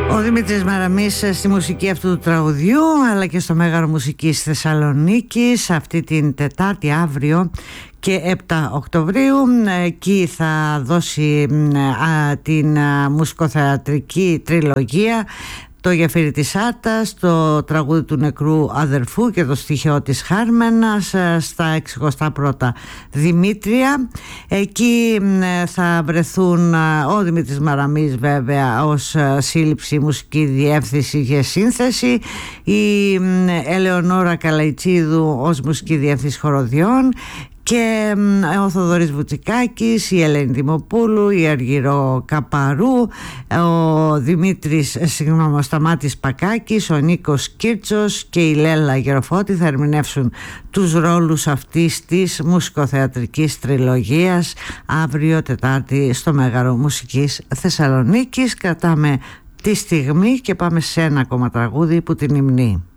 Ο Δημήτρης Μαραμής στη μουσική αυτού του τραγουδιού, αλλά και στο Μέγαρο Μουσικής Θεσσαλονίκης αυτή την Τετάρτη, αύριο και 7 Οκτωβρίου. Εκεί θα δώσει την μουσικοθεατρική τριλογία το Γεφύρι της Άρτας, το τραγούδι του νεκρού αδερφού και το στίχιο της Χάρμενας στα 61 Δημήτρια. Εκεί θα βρεθούν ο Δημήτρης Μαραμής βέβαια ως σύλληψη, μουσική διεύθυνση και σύνθεση, η Ελεονόρα Καλαϊτσίδου ως μουσική διεύθυνση χοροδιών και ο Θοδωρής Βουτσικάκης, η Ελένη Δημοπούλου, η Αργυρό Καπαρού, ο Σταμάτης Πακάκης, ο Νίκος Κίρτσος και η Λέλα Γεροφώτη θα ερμηνεύσουν τους ρόλους αυτής της μουσικοθεατρικής τριλογίας αύριο Τετάρτη στο Μέγαρο Μουσικής Θεσσαλονίκης. Κρατάμε τη στιγμή και πάμε σε ένα ακόμα τραγούδι που την υμνεί.